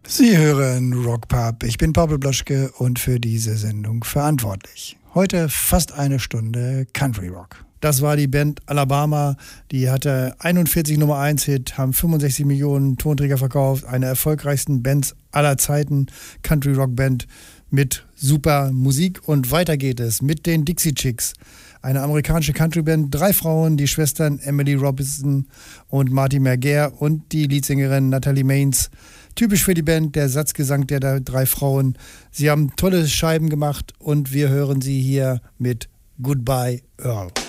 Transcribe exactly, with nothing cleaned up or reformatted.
Sie hören Rockpub. Ich bin Pablo Bloschke und für diese Sendung verantwortlich. Heute fast eine Stunde Country Rock. Das war die Band Alabama, die hatte einundvierzig Nummer eins Hit, haben fünfundsechzig Millionen Tonträger verkauft, eine der erfolgreichsten Bands aller Zeiten, Country Rock Band mit super Musik. Und weiter geht es mit den Dixie Chicks, eine amerikanische Country Band, drei Frauen, die Schwestern Emily Robinson und Marty Merger und die Leadsängerin Natalie Maines. Typisch für die Band, der Satzgesang der drei Frauen. Sie haben tolle Scheiben gemacht und wir hören sie hier mit Goodbye Earl.